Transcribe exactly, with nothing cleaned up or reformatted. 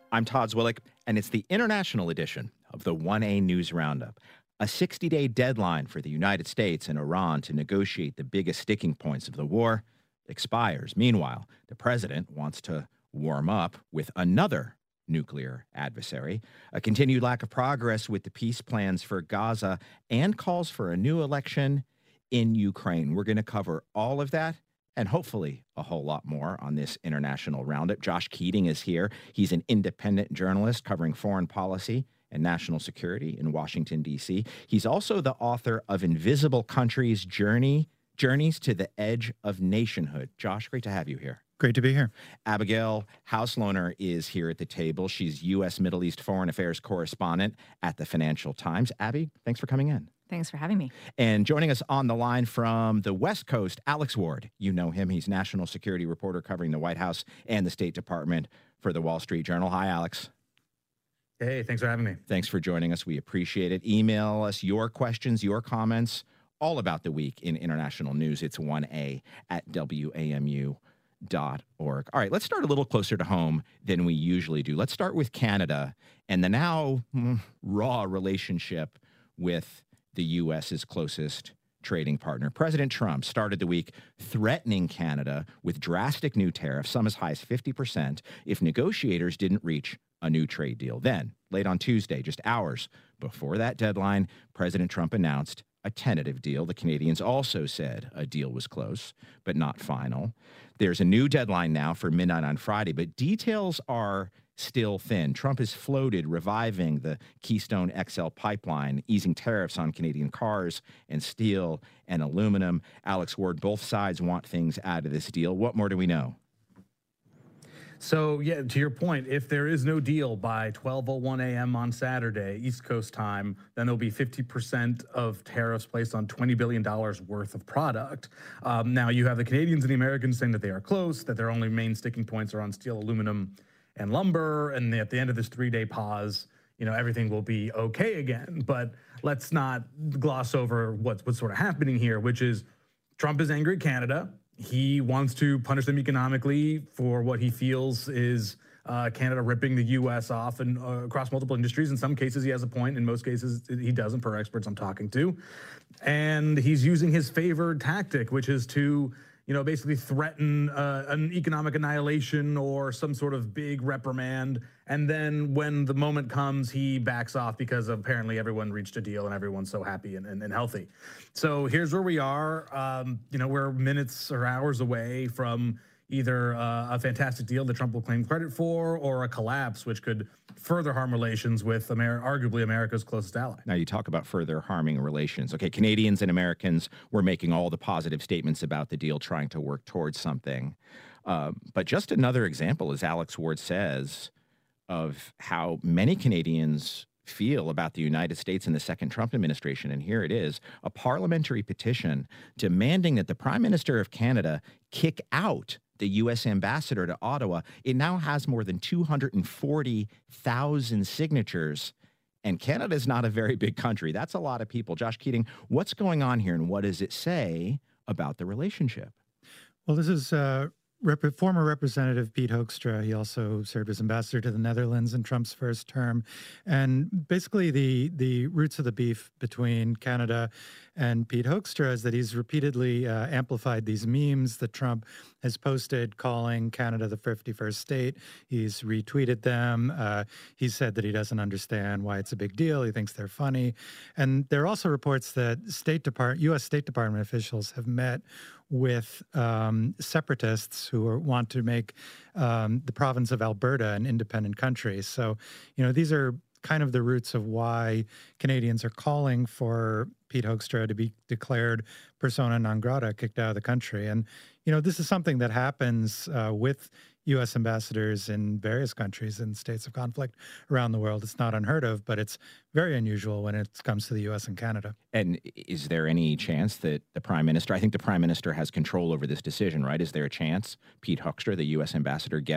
I'm Todd Zwillick, and it's the international edition of the one A News Roundup. A sixty-day deadline for the United States and Iran to negotiate the biggest sticking points of the war expires. Meanwhile, the president wants to warm up with another nuclear adversary, a continued lack of progress with the peace plans for Gaza, and calls for a new election in Ukraine. We're going to cover all of that and hopefully a whole lot more on this international roundup. Josh Keating is here. He's an independent journalist covering foreign policy and national security in Washington, D C. He's also the author of Invisible Countries: Journey, Journeys to the Edge of Nationhood. Josh, great to have you here. Great to be here. Abigail Hauslohner is here at the table. She's U S Middle East Foreign Affairs correspondent at the Financial Times. Abby, thanks for coming in. Thanks for having me. And joining us on the line from the West Coast, Alex Ward. You know him. He's national security reporter covering the White House and the State Department for the Wall Street Journal. Hi, Alex. Hey, thanks for having me. Thanks for joining us. We appreciate it. Email us your questions, your comments, all about the week in international news. It's one A at W A M U dot org. All right, let's start a little closer to home than we usually do. Let's start with Canada and the now mm, raw relationship with the U S's closest trading partner. President Trump started the week threatening Canada with drastic new tariffs, some as high as fifty percent, if negotiators didn't reach a new trade deal. Then, late on Tuesday, just hours before that deadline, President Trump announced a tentative deal. The Canadians also said a deal was close, but not final. There's a new deadline now for midnight on Friday, but details are still thin. Trump has floated reviving the Keystone X L pipeline, easing tariffs on Canadian cars and steel and aluminum. Alex Ward, both sides want things out of this deal. What more do we know? So, yeah, to your point, if there is no deal by twelve oh one a m on Saturday, East Coast time, then there'll be fifty percent of tariffs placed on twenty billion dollars worth of product. Um, now, you have the Canadians and the Americans saying that they are close, that their only main sticking points are on steel, aluminum, and lumber, and at the end of this three-day pause, you know, everything will be okay again. But let's not gloss over what's, what's sort of happening here, which is Trump is angry at Canada. He wants to punish them economically for what he feels is uh, Canada ripping the U S off and uh, across multiple industries. In some cases, he has a point. In most cases, he doesn't, per experts I'm talking to. And he's using his favored tactic, which is to, you know, basically threaten uh, an economic annihilation or some sort of big reprimand. And then when the moment comes, he backs off because apparently everyone reached a deal and everyone's so happy and, and, and healthy. So here's where we are. Um, you know, we're minutes or hours away from either uh, a fantastic deal that Trump will claim credit for or a collapse, which could further harm relations with Amer- arguably America's closest ally. Now, you talk about further harming relations. Okay, Canadians and Americans were making all the positive statements about the deal, trying to work towards something. Uh, but just another example, as Alex Ward says, of how many Canadians feel about the United States and the second Trump administration. And here it is, a parliamentary petition demanding that the Prime Minister of Canada kick out the U S ambassador to Ottawa. It now has more than two hundred forty thousand signatures, and Canada is not a very big country. That's a lot of people. Josh Keating, what's going on here, and what does it say about the relationship? Well, this is uh, rep- former Representative Pete Hoekstra. He also served as ambassador to the Netherlands in Trump's first term. And basically the, the roots of the beef between Canada and Pete Hoekstra is that he's repeatedly uh, amplified these memes that Trump has posted calling Canada the fifty-first state. He's retweeted them. Uh, he said that he doesn't understand why it's a big deal. He thinks they're funny. And there are also reports that State Depart- U S State Department officials have met with um, separatists who are, want to make um, the province of Alberta an independent country. So, you know, these are kind of the roots of why Canadians are calling for Pete Hoekstra to be declared persona non grata, kicked out of the country. And, you know, this is something that happens uh, with U S ambassadors in various countries and states of conflict around the world. It's not unheard of, but it's very unusual when it comes to the U S and Canada. And is there any chance that the Prime Minister, I think the Prime Minister has control over this decision, right? Is there a chance Pete Hoekstra, the U S ambassador, gets